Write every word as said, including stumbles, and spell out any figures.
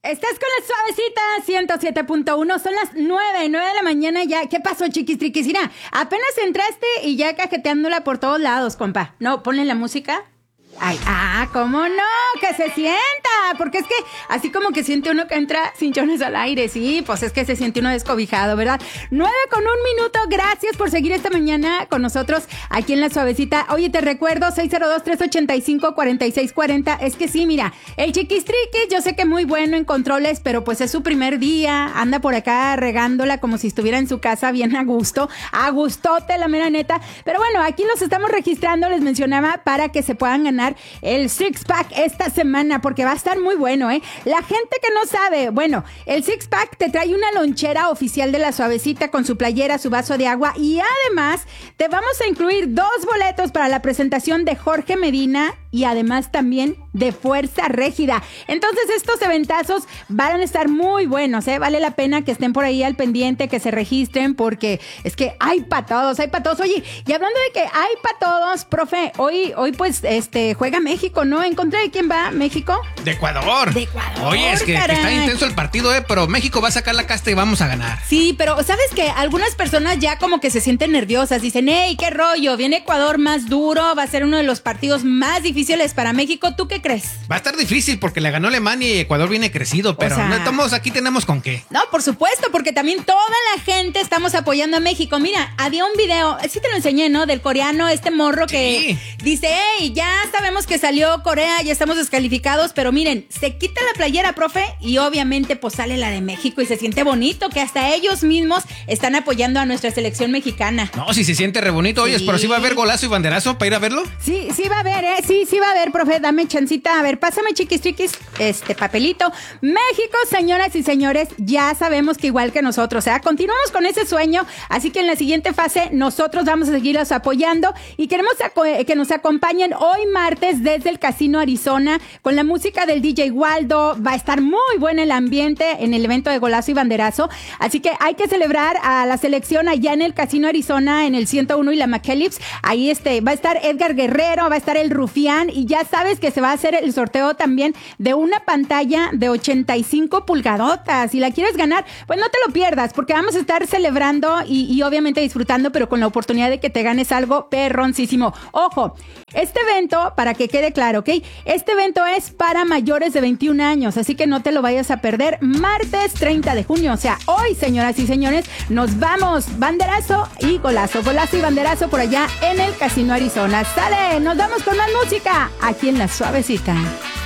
Estás con la suavecita ciento siete punto uno, son las nueve, nueve de la mañana ya. ¿Qué pasó, chiquis triquis? Mira, apenas entraste y ya cajeteándola por todos lados, compa. No, ponle la música. Ay, ah, ¿cómo no? Que se sienta, porque es que así como que siente uno que entra cinchones al aire, sí, pues es que se siente uno descobijado, ¿verdad? Nueve con un minuto, gracias por seguir esta mañana con nosotros aquí en La Suavecita. Oye, te recuerdo, seis cero dos, tres ocho cinco, cuatro seis cuatro cero, es que sí, mira, el chiquistriquis, yo sé que muy bueno en controles, pero pues es su primer día, anda por acá regándola como si estuviera en su casa bien a gusto, a gustote, la mera neta, pero bueno, aquí los estamos registrando, les mencionaba, para que se puedan ganar el Six Pack esta semana, porque va a estar muy bueno, ¿eh? La gente que no sabe, bueno, el Six Pack te trae una lonchera oficial de La Suavecita con su playera, su vaso de agua, y además te vamos a incluir dos boletos para la presentación de Jorge Medina y además también de Fuerza Régida. Entonces estos eventazos van a estar muy buenos, ¿eh? Vale la pena que estén por ahí al pendiente, que se registren, porque es que hay para todos, hay para todos. Oye, y hablando de que hay para todos, profe, hoy, hoy pues este juega México, ¿no? ¿En contra de quién va México? De Ecuador. De Ecuador. Oye, es que, que está intenso el partido, ¿eh? Pero México va a sacar la casta y vamos a ganar. Sí, pero ¿sabes qué? Algunas personas ya como que se sienten nerviosas, dicen, hey, qué rollo, viene Ecuador más duro, va a ser uno de los partidos más difíciles para México. ¿Tú qué crees? Va a estar difícil porque le ganó Alemania y Ecuador viene crecido, pero o sea, no, todos aquí tenemos con qué. No, por supuesto, porque también toda la gente estamos apoyando a México. Mira, había un video, sí te lo enseñé, ¿no? Del coreano, este morro que sí dice, hey, ya sabemos que salió Corea, ya estamos descalificados, pero miren, se quita la playera, profe, y obviamente pues sale la de México y se siente bonito que hasta ellos mismos están apoyando a nuestra selección mexicana. No, sí se siente re bonito. Sí. Oye, pero sí va a haber golazo y banderazo para ir a verlo. Sí, sí va a haber, ¿eh? Sí, sí va a haber, profe, dame chancita. A ver, pásame, chiquis, chiquis, este papelito. México, señoras y señores, ya sabemos que igual que nosotros, o sea, continuamos con ese sueño, así que en la siguiente fase nosotros vamos a seguirlos apoyando y queremos que nos acompañen hoy martes desde el Casino Arizona con la música del D J Waldo. Va a estar muy bueno el ambiente en el evento de golazo y banderazo, así que hay que celebrar a la selección allá en el Casino Arizona en el ciento uno y la McKellips. Ahí este va a estar Edgar Guerrero, va a estar el Rufián y ya sabes que se va a hacer el sorteo también de una pantalla de ochenta y cinco pulgadotas. Si la quieres ganar, pues no te lo pierdas, porque vamos a estar celebrando y, y obviamente disfrutando, pero con la oportunidad de que te ganes algo perroncísimo. Ojo, este evento, para que quede claro, ¿ok? Este evento es para mayores de veintiún años, así que no te lo vayas a perder. Martes treinta de junio, o sea, hoy, señoras y señores, nos vamos. Banderazo y golazo, golazo y banderazo por allá en el Casino Arizona. ¡Sale! Nos vamos con más música aquí en La Suavecita.